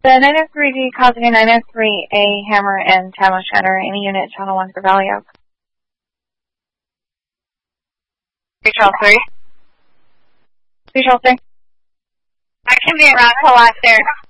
The 903D causing a 903A hammer and Tamo Shatter. Any unit, channel 1 for Valley Oak. Control 3. Control 3. I can be around till after